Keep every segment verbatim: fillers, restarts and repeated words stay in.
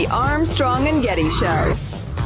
The Armstrong and Getty Show.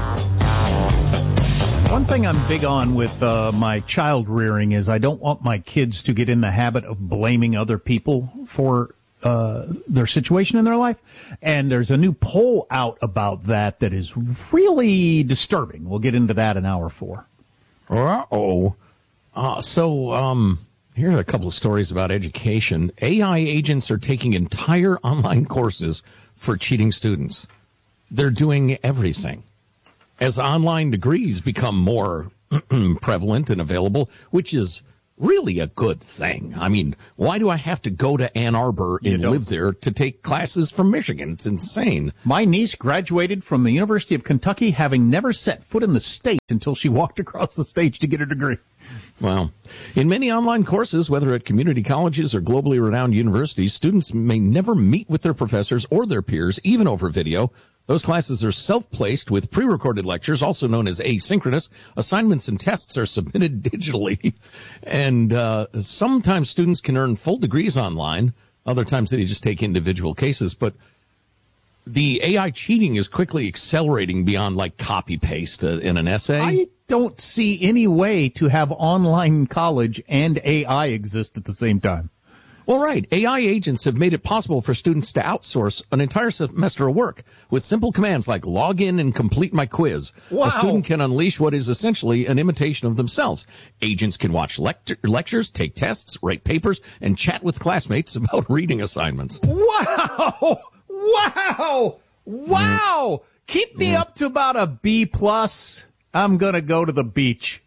One thing I'm big on with uh, my child rearing is I don't want my kids to get in the habit of blaming other people for uh, their situation in their life. And there's a new poll out about that that is really disturbing. We'll get into that in hour four. Uh-oh. Uh, so, um, here are a couple of stories about education. A I agents are taking entire online courses for cheating students. They're doing everything. As online degrees become more prevalent and available, which is really a good thing. I mean, why do I have to go to Ann Arbor and live there to take classes from Michigan? It's insane. My niece graduated from the University of Kentucky having never set foot in the state until she walked across the stage to get her degree. Well, in many online courses, whether at community colleges or globally renowned universities, students may never meet with their professors or their peers, even over video. Those classes are self-placed with pre-recorded lectures, also known as asynchronous. Assignments and tests are submitted digitally. And uh, sometimes students can earn full degrees online. Other times they just take individual cases. But the A I cheating is quickly accelerating beyond, like, copy-paste uh, in an essay. I don't see any way to have online college and A I exist at the same time. Well, right. A I agents have made it possible for students to outsource an entire semester of work with simple commands like log in and complete my quiz. Wow. A student can unleash what is essentially an imitation of themselves. Agents can watch lecture, lectures, take tests, write papers, and chat with classmates about reading assignments. Wow! Wow! Wow! Mm. Keep me mm. up to about a B plus. I'm going to go to the beach.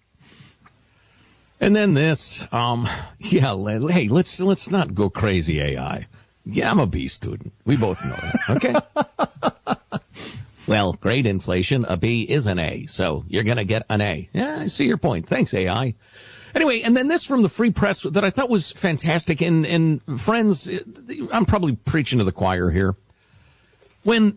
And then this, um, yeah, hey, let's let's not go crazy, A I. Yeah, I'm a B student. We both know that, okay? Well, grade inflation, a B is an A, so you're going to get an A. Yeah, I see your point. Thanks, A I. Anyway, and then this from the Free Press that I thought was fantastic. And, and friends, I'm probably preaching to the choir here. When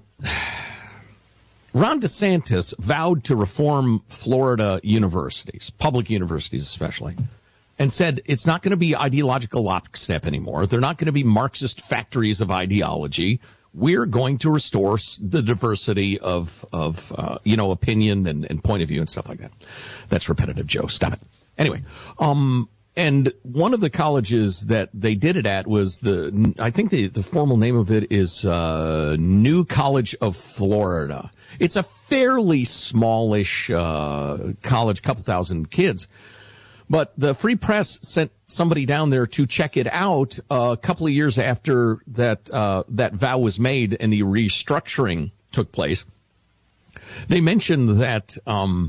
Ron DeSantis vowed to reform Florida universities, public universities especially, and said it's not going to be ideological lockstep anymore. They're not going to be Marxist factories of ideology. We're going to restore the diversity of, of uh, you know, opinion and, and point of view and stuff like that. That's repetitive, Joe. Stop it. Anyway, um, and one of the colleges that they did it at was the, I think the, the formal name of it is uh, New College of Florida. It's a fairly smallish uh, college, couple thousand kids. But the Free Press sent somebody down there to check it out uh, a couple of years after that uh, that vow was made and the restructuring took place. They mentioned that um,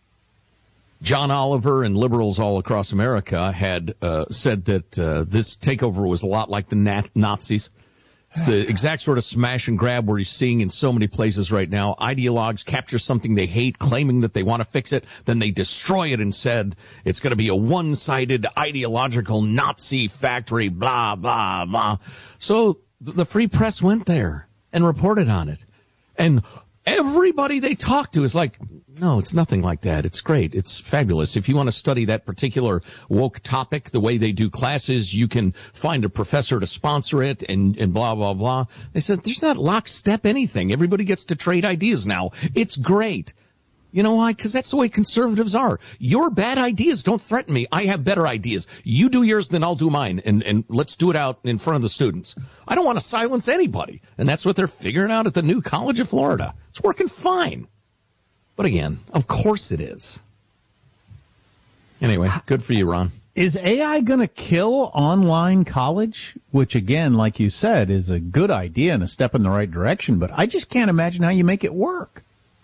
John Oliver and liberals all across America had uh, said that uh, this takeover was a lot like the Nat- Nazis. It's the exact sort of smash and grab we're seeing in so many places right now. Ideologues capture something they hate, claiming that they want to fix it. Then they destroy it and said it's going to be a one-sided ideological Nazi factory, blah, blah, blah. So the Free Press went there and reported on it. And everybody they talked to is like, no, it's nothing like that. It's great. It's fabulous. If you want to study that particular woke topic, the way they do classes, you can find a professor to sponsor it and, and blah, blah, blah. They said, there's not lockstep anything. Everybody gets to trade ideas now. It's great. You know why? Because that's the way conservatives are. Your bad ideas don't threaten me. I have better ideas. You do yours, then I'll do mine, and, and let's do it out in front of the students. I don't want to silence anybody, and that's what they're figuring out at the New College of Florida. It's working fine. But again, of course it is. Anyway, good for you, Ron. Is A I going to kill online college? Which, again, like you said, is a good idea and a step in the right direction, but I just can't imagine how you make it work.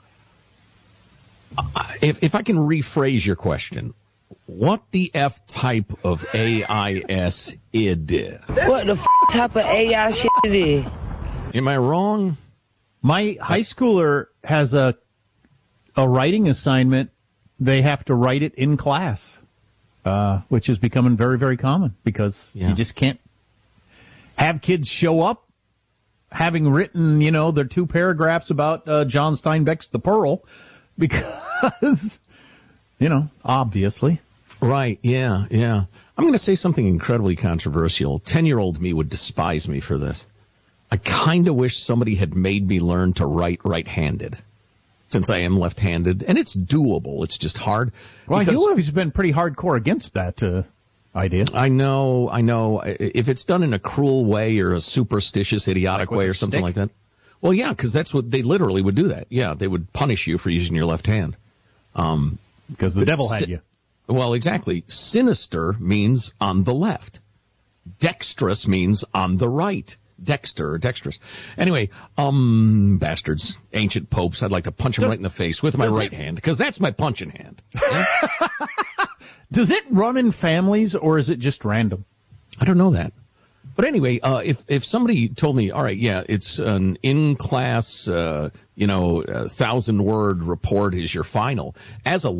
Uh, if if I can rephrase your question, what the F type of A I S id? What the f type of A I shit it is? Am I wrong? My high schooler has a a writing assignment. They have to write it in class, uh, which is becoming very, very common because yeah. you just can't have kids show up having written, you know, their two paragraphs about uh, John Steinbeck's The Pearl. Because, you know, obviously. Right, yeah, yeah. I'm going to say something incredibly controversial. Ten-year-old me would despise me for this. I kind of wish somebody had made me learn to write right-handed, since I am left-handed, and it's doable. It's just hard. Well, you have been pretty hardcore against that uh, idea. I know, I know. If it's done in a cruel way or a superstitious, idiotic like way or something stick? like that. Well, yeah, because that's what they literally would do that. Yeah, they would punish you for using your left hand. Um, because the devil had si- you. Well, exactly. Sinister means on the left. Dexterous means on the right. Dexter or dexterous. Anyway, um, bastards, ancient popes, I'd like to punch them does, right in the face with my right it, hand, because that's my punching hand. Yeah? Does it run in families, or is it just random? I don't know that. But anyway, uh, if if somebody told me, all right, yeah, it's an in-class, uh, you know, thousand-word report is your final, as a